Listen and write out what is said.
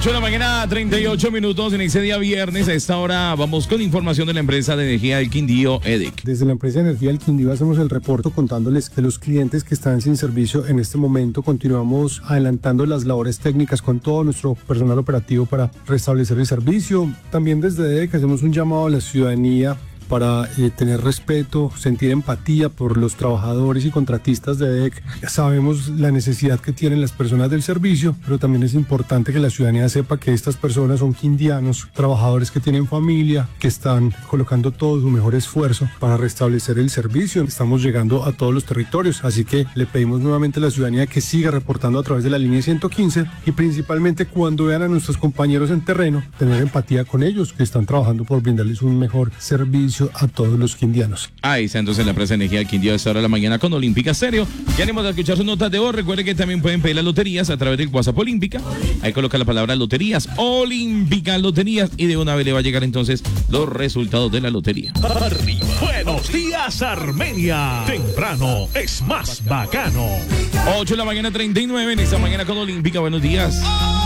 8 de la mañana, 38 minutos en ese día viernes. A esta hora vamos con información de la empresa de energía del Quindío, EDEC. Desde la empresa de energía del Quindío hacemos el reporte contándoles que los clientes que están sin servicio en este momento continuamos adelantando las labores técnicas con todo nuestro personal operativo para restablecer el servicio. También desde EDEC hacemos un llamado a la ciudadanía para tener respeto, sentir empatía por los trabajadores y contratistas de EDEC. Sabemos la necesidad que tienen las personas del servicio, pero también es importante que la ciudadanía sepa que estas personas son quindianos, trabajadores que tienen familia, que están colocando todo su mejor esfuerzo para restablecer el servicio. Estamos llegando a todos los territorios, así que le pedimos nuevamente a la ciudadanía que siga reportando a través de la línea 115 y principalmente cuando vean a nuestros compañeros en terreno, tener empatía con ellos que están trabajando por brindarles un mejor servicio a todos los quindianos. Ahí está entonces la empresa de energía del Quindío a esta hora de la mañana con Olímpica Stereo. Ya ánimo de escuchar sus notas de voz. Recuerden que también pueden pedir las loterías a través del WhatsApp Olímpica. Ahí coloca la palabra loterías, Olímpica Loterías, y de una vez le va a llegar entonces los resultados de la lotería. Arriba. Buenos días, Armenia. Temprano es más bacano. 8 de la mañana, 39 en esta mañana con Olímpica. Buenos días.